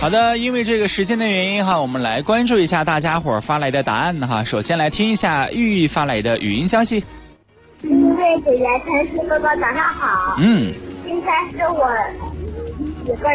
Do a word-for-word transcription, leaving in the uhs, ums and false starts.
好的，因为这个时间的原因哈，我们来关注一下大家伙发来的答案哈。首先来听一下玉玉发来的语音消息。 因为姐姐、晨曦哥哥早上好。 嗯。 今天是我几个